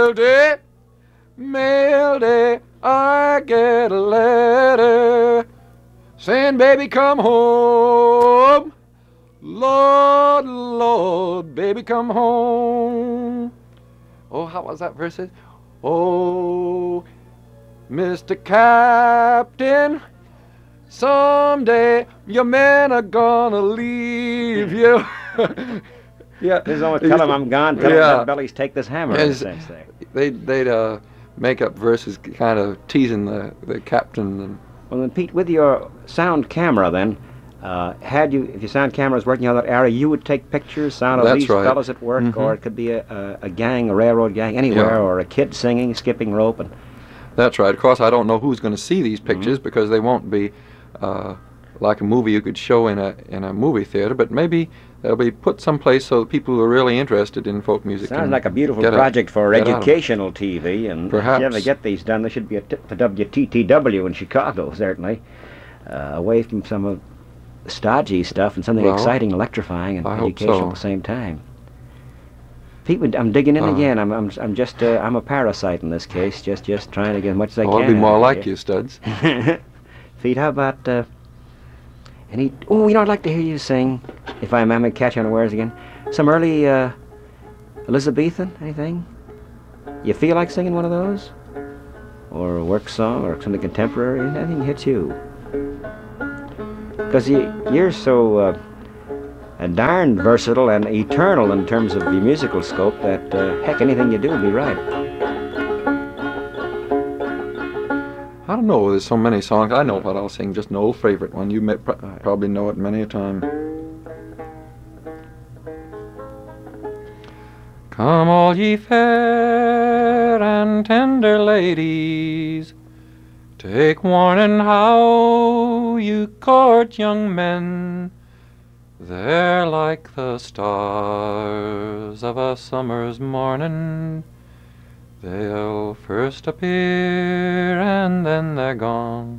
mail day, I get a letter saying, baby, come home. Lord, Lord, baby, come home. Oh, how was that verse? Oh, Mr. Captain, someday your men are gonna leave you. Yeah. This is almost tell him I'm gone, tell him let Bellies take this hammer, in a sense there. They'd make up verses kind of teasing the captain. And well, then, Pete, with your sound camera, then, if your sound camera was working out that area, you would take pictures, sound of these fellas at work, or it could be a gang, a railroad gang, anywhere, or a kid singing, skipping rope. And that's right. Of course, I don't know who's going to see these pictures because they won't be like a movie you could show in a movie theater, but maybe they'll be put someplace so people who are really interested in folk music. Sounds like a beautiful project for educational TV, and perhaps. If you ever get these done, there should be a tip to WTTW in Chicago, certainly, away from some of the stodgy stuff and something exciting, electrifying, and educational at the same time. Pete, I'm digging in again. I'm just I'm a parasite in this case, just trying to get as much as I can. I'll be more like you, Studs. Pete, how about any? Oh, I'd like to hear you sing, if I may catch you unawares again, some early Elizabethan, anything? You feel like singing one of those, or a work song, or something contemporary? Anything hits you? Because you're so darn versatile and eternal in terms of the musical scope that heck, anything you do will be right. I don't know. There's so many songs. I know what I'll sing. Just an old favorite one. You may probably know it many a time. Come all ye fair and tender ladies, take warning how you court young men. They're like the stars of a summer's morning. They'll first appear and then they're gone.